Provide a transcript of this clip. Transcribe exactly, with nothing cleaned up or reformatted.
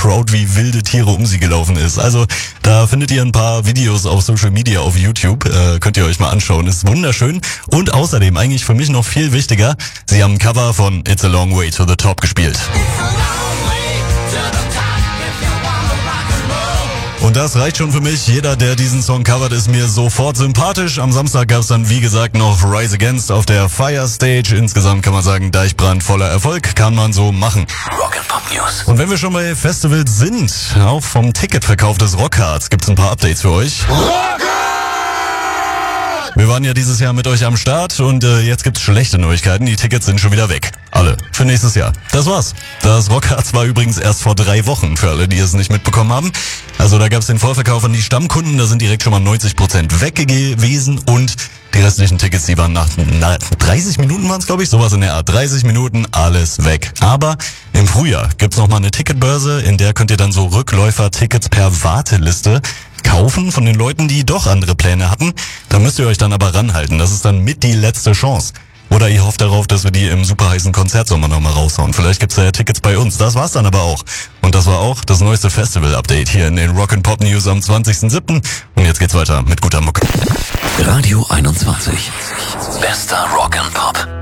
Crowd wie wilde Tiere um sie gelaufen ist. Also da findet ihr ein paar Videos auf Social Media, auf YouTube. Äh, könnt ihr euch mal anschauen. Ist wunderschön. Und außerdem, eigentlich für mich noch viel wichtiger, sie haben ein Cover von It's a Long Way to the Top gespielt. Und das reicht schon für mich. Jeder, der diesen Song covert, ist mir sofort sympathisch. Am Samstag gab es dann, wie gesagt, noch Rise Against auf der Fire Stage. Insgesamt kann man sagen, Deichbrand voller Erfolg, kann man so machen. Rock'n'Pop News. Und wenn wir schon bei Festivals sind, auch vom Ticketverkauf des Rockhards gibt's ein paar Updates für euch. Wir waren ja dieses Jahr mit euch am Start und äh, jetzt gibt's schlechte Neuigkeiten. Die Tickets sind schon wieder weg. Alle. Für nächstes Jahr. Das war's. Das Rockhards war übrigens erst vor drei Wochen, für alle, die es nicht mitbekommen haben. Also da gab's den Vorverkauf an die Stammkunden, da sind direkt schon mal neunzig Prozent weg gewesen und die restlichen Tickets, die waren nach, nach dreißig Minuten waren's, glaube ich, sowas in der Art. dreißig Minuten, alles weg. Aber im Frühjahr gibt's noch mal eine Ticketbörse, in der könnt ihr dann so Rückläufer-Tickets per Warteliste kaufen von den Leuten, die doch andere Pläne hatten. Da müsst ihr euch dann aber ranhalten. Das ist dann mit die letzte Chance. Oder ihr hofft darauf, dass wir die im super heißen Konzertsommer nochmal raushauen. Vielleicht gibt's da ja Tickets bei uns. Das war's dann aber auch. Und das war auch das neueste Festival-Update hier in den Rock'n'Pop News am zwanzigsten siebten Und jetzt geht's weiter mit guter Mucke. Radio einundzwanzig. Bester Rock'n'Pop.